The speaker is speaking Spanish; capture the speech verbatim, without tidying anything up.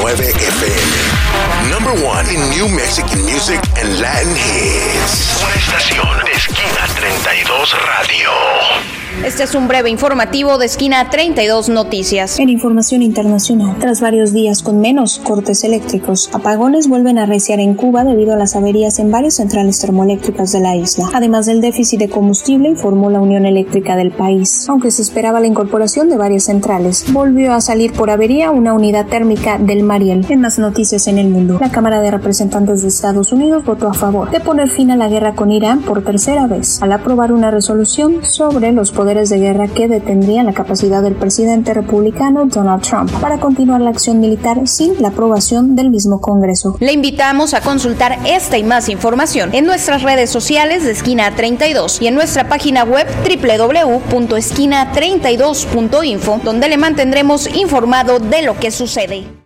nueve F M. Number one in New Mexican music and Latin hits. Una estación de Esquina treinta y dos Radio. Este es un breve informativo de Esquina treinta y dos Noticias. En información internacional, tras varios días con menos cortes eléctricos, apagones vuelven a arreciar en Cuba debido a las averías en varias centrales termoeléctricas de la isla. Además del déficit de combustible, informó la Unión Eléctrica del país. Aunque se esperaba la incorporación de varias centrales, volvió a salir por avería una unidad térmica del Mariel. En más noticias en el mundo, la Cámara de Representantes de Estados Unidos votó a favor de poner fin a la guerra con Irán por tercera vez, al aprobar una resolución sobre los poderes de guerra que detendrían la capacidad del presidente republicano Donald Trump para continuar la acción militar sin la aprobación del mismo Congreso. Le invitamos a consultar esta y más información en nuestras redes sociales de Esquina treinta y dos y en nuestra página web doble u doble u doble u punto esquina treinta y dos punto info, donde le mantendremos informado de lo que sucede.